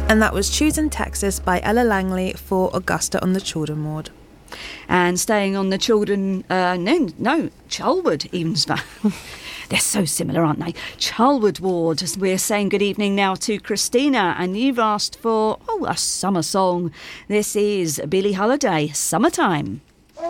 And that was Choosing Texas by Ella Langley for Augusta on the Children Ward. And staying on the children, Charlwood Evensvale. They're so similar, aren't they? Charlwood Ward. We're saying good evening now to Christina, and you've asked for a summer song. This is Billie Holiday, Summertime.